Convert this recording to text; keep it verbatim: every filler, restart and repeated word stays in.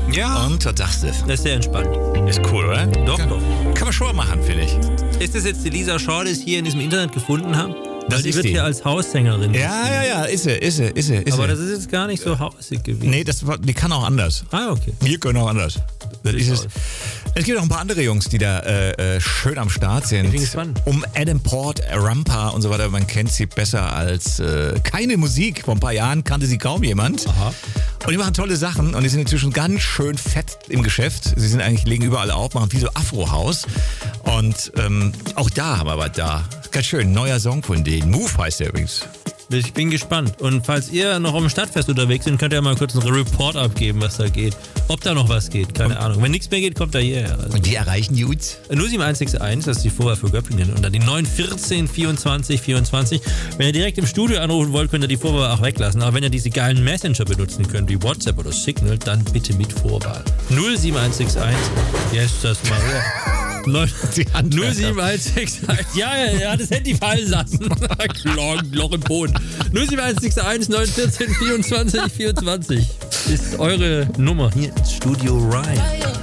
Ja. Und was sagst du? Das ist sehr entspannt. Ist cool, oder? Doch, Kann, doch. Kann man schon mal machen, finde ich. Ist das jetzt die Lisa Shaw, die es hier in diesem Internet gefunden haben? Das Weil die ist wird die. hier als Haussängerin. Ja, ja, ja, ist sie, ist sie, ist sie. Ist Aber sie. das ist jetzt gar nicht so hausig gewesen. Nee, das, war- die kann auch anders. Ah, okay. Wir können auch anders. Das ist es. Es gibt auch ein paar andere Jungs, die da äh, äh, schön am Start sind. Ich bin gespannt. Um Adam Port, Rampa und so weiter. Man kennt sie besser als äh, keine Musik. Vor ein paar Jahren kannte sie kaum jemand. Aha. Und die machen tolle Sachen und die sind inzwischen ganz schön fett im Geschäft. Sie sind eigentlich, legen überall auf, machen wie so Afro-Haus. Und ähm, auch da haben wir was da. Ganz schön, neuer Song von denen. Move heißt der übrigens. Ich bin gespannt. Und falls ihr noch am Stadtfest unterwegs seid, könnt ihr mal kurz einen Report abgeben, was da geht. Ob da noch was geht, keine Ahnung. Wenn nichts mehr geht, kommt er hierher. Also Und die erreichen die uns? null sieben eins sechs eins, das ist die Vorwahl für Göppingen. Und dann die neun vierzehn vierundzwanzig vierundzwanzig. Wenn ihr direkt im Studio anrufen wollt, könnt ihr die Vorwahl auch weglassen. Aber wenn ihr diese geilen Messenger benutzen könnt, wie WhatsApp oder Signal, dann bitte mit Vorwahl. null sieben eins sechs eins. Wie heißt das mal? null sieben eins sechs eins. Ja, er hat das Handy fallen lassen. Loch, Loch im Boden. null sieben eins sechs eins neun vierzehn vierundzwanzig vierundzwanzig ist eure Nummer hier ins Studio Rhein.